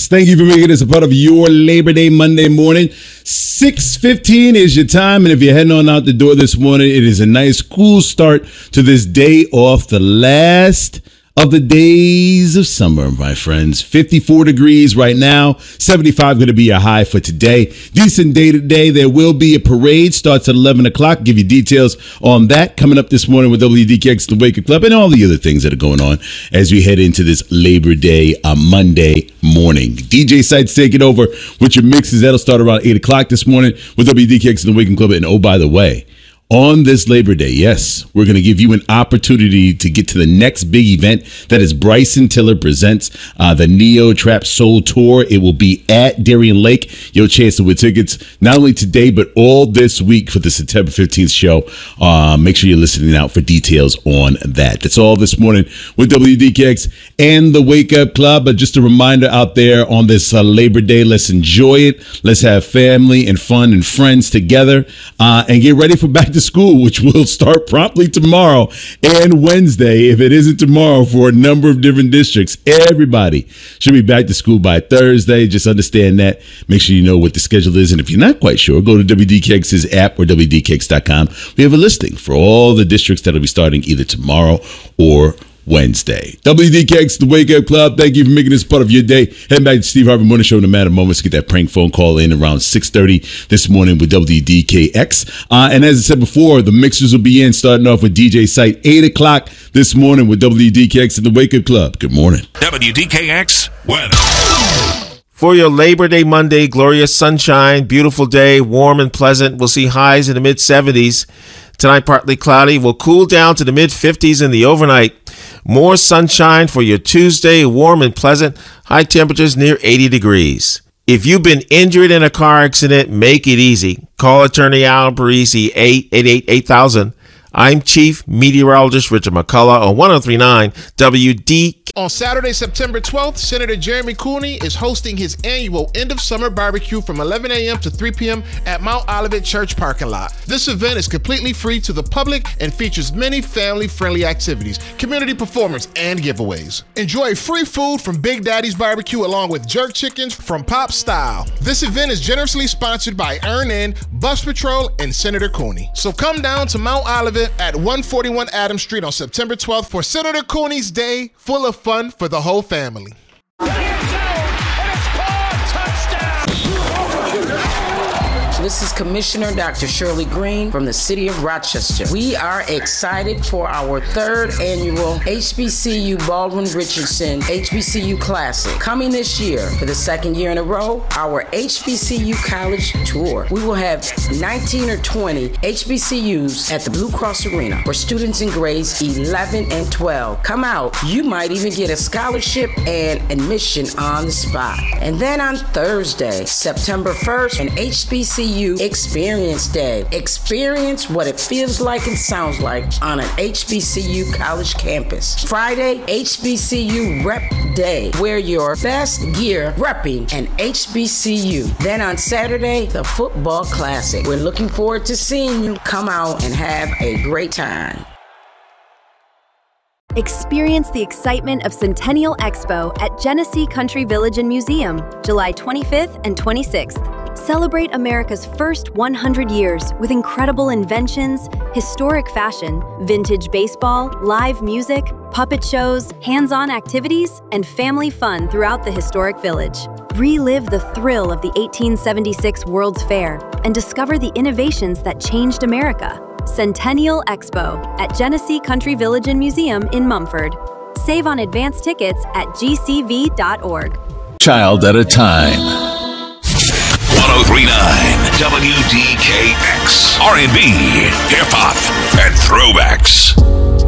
Thank you for making this a part of your Labor Day Monday morning. 6:15 is your time, and if you're heading on out the door this morning, it is a nice, cool start to this day off, the last of the days of summer, my friends. 54 degrees right now, 75 going to be a high for today. Decent day today. There will be a parade, starts at 11 o'clock. Give you details on that coming up this morning with WDKX, the Wake Up Club, and all the other things that are going on as we head into this Labor Day Monday morning. DJ Sites taking over with your mixes. That'll start around 8 o'clock this morning with WDKX, the Wake Up Club. And oh, by the way, on this Labor Day, yes, we're going to give you an opportunity to get to the next big event. That is Bryson Tiller presents the Neo Trap Soul Tour. It will be at Darien Lake. Your chance to win tickets not only today, but all this week for the September 15th show. Make sure you're listening out for details on that. That's all this morning with WDKX and the Wake Up Club. But just a reminder out there on this Labor Day, let's enjoy it. Let's have family and fun and friends together and get ready for back to school, which will start promptly tomorrow and Wednesday. If it isn't tomorrow, for a number of different districts, everybody should be back to school by Thursday. Just understand that. Make sure you know what the schedule is. And if you're not quite sure, go to WDKX's app or WDKX.com. We have a listing for all the districts that'll be starting either tomorrow or Wednesday. WDKX, the Wake Up Club. Thank you for making this part of your day. Heading back to Steve Harvey Morning Show in a matter of moments to get that prank phone call in around 6:30 this morning with WDKX. And as I said before, the mixers will be in starting off with DJ Site 8 o'clock this morning with WDKX and the Wake Up Club. Good morning. WDKX weather. For your Labor Day Monday, glorious sunshine, beautiful day, warm and pleasant. We'll see highs in the mid-70s. Tonight, partly cloudy. Will cool down to the mid-50s in the overnight. More sunshine for your Tuesday, warm and pleasant. High temperatures near 80 degrees. If you've been injured in a car accident, make it easy. Call attorney Al Parisi, 888-8000. I'm Chief Meteorologist Richard McCullough on 103.9 WD. On Saturday, September 12th, Senator Jeremy Cooney is hosting his annual end-of-summer barbecue from 11 a.m. to 3 p.m. at Mount Olivet Church parking lot. This event is completely free to the public and features many family-friendly activities, community performance, and giveaways. Enjoy free food from Big Daddy's Barbecue along with jerk chickens from Pop Style. This event is generously sponsored by Earn-In, Bus Patrol, and Senator Cooney. So come down to Mount Olivet at 141 Adams Street on September 12th for Senator Cooney's Day, full of fun for the whole family. This is Commissioner Dr. Shirley Green from the City of Rochester. We are excited for our third annual HBCU Baldwin Richardson HBCU Classic. Coming this year for the second year in a row, our HBCU College Tour. We will have 19 or 20 HBCUs at the Blue Cross Arena for students in grades 11 and 12. Come out. You might even get a scholarship and admission on the spot. And then on Thursday, September 1st, an HBCU Experience Day. Experience what it feels like and sounds like on an HBCU college campus. Friday, HBCU Rep Day. Wear your best gear repping an HBCU. Then on Saturday, the Football Classic. We're looking forward to seeing you. Come out and have a great time. Experience the excitement of Centennial Expo at Genesee Country Village and Museum, July 25th and 26th. Celebrate America's first 100 years with incredible inventions, historic fashion, vintage baseball, live music, puppet shows, hands-on activities, and family fun throughout the historic village. Relive the thrill of the 1876 World's Fair and discover the innovations that changed America. Centennial Expo at Genesee Country Village and Museum in Mumford. Save on advance tickets at gcv.org. Child at a time. 103.9 WDKX. R&B, hip-hop, and throwbacks.